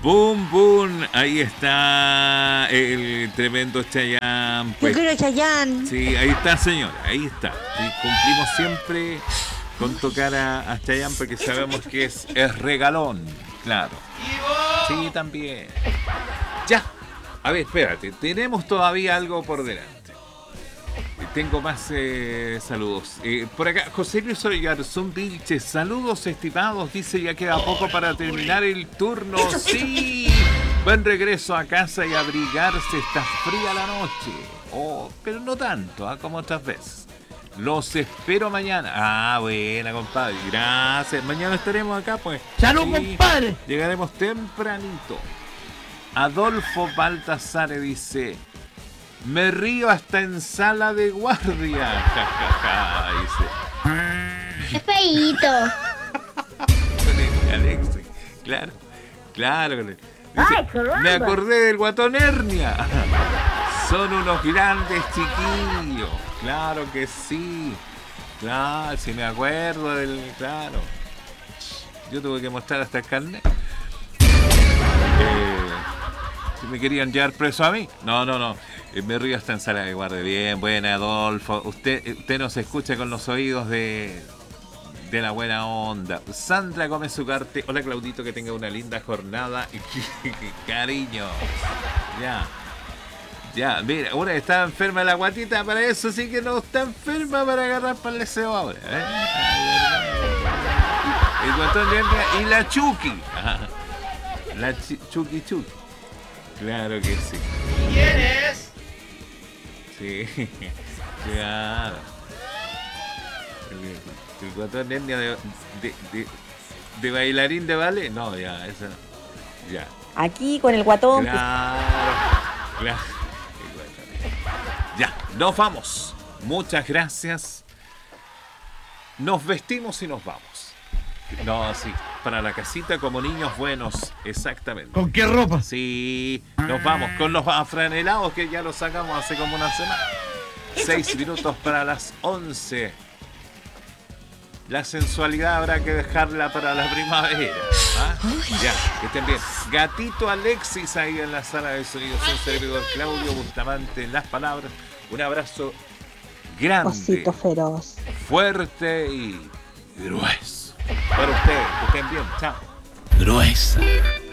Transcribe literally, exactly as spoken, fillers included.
Boom, boom, ahí está el tremendo Chayanne. Pues, yo quiero Chayanne. Sí, ahí está, señora, ahí está. Sí, cumplimos siempre con tocar a, a Chayanne porque sabemos que es, es regalón, claro. Sí, también. Ya, a ver, espérate, tenemos todavía algo por delante. Tengo más eh, saludos. Eh, por acá, José Luis Oyarzún Vilches. Saludos, estimados. Dice, ya queda poco para terminar el turno. ¡Sí! Buen regreso a casa y abrigarse. Está fría la noche. Oh, pero no tanto, ¿eh? Como otras veces. Los espero mañana. Ah, buena, compadre. Gracias. Mañana estaremos acá, pues. ¡Salud, sí, compadre! Llegaremos tempranito. Adolfo Baltasar dice... Me río hasta en sala de guardia. Ja, ja, ja, dice. Es feíto. Alexi, claro, claro. Dice, ay, me acordé del Guatón Hernia. Son unos grandes chiquillos. Claro que sí. Claro, si me acuerdo del... Claro. Yo tuve que mostrar hasta el carnet. Eh, si me querían llevar preso a mí. No, no, no. Me río hasta en sala de guardia. Bien, buena, Adolfo. Usted, usted nos escucha con los oídos de, de la buena onda. Sandra Gómez Ugarte. Hola, Claudito, que tenga una linda jornada. Cariño. Ya. Ya, mira, una está enferma la guatita, para eso sí que no está enferma para agarrar para el deseo ahora. ¿eh? El guatón de Hernia y la Chucky. La ch Chucky Chucky. Claro que sí. ¿Quién es? Sí, claro. El, el guatón Hernia de, de, de, de bailarín de ballet. No, ya, eso no. Ya. Aquí con el guatón. Claro, claro. Ya, nos vamos. Muchas gracias. Nos vestimos y nos vamos. No, sí, para la casita como niños buenos, exactamente. ¿Con qué ropa? Sí, nos vamos con los afranelados que ya los sacamos hace como una semana. Seis minutos para las once. La sensualidad habrá que dejarla para la primavera. ¿Ah? Ya, que estén bien. Gatito Alexis ahí en la sala de sonidos. Un servidor Claudio Bustamante en las palabras. Un abrazo grande, Osito feroz, fuerte y grueso. Para ustedes, que estén bien. Chao. Gruesa.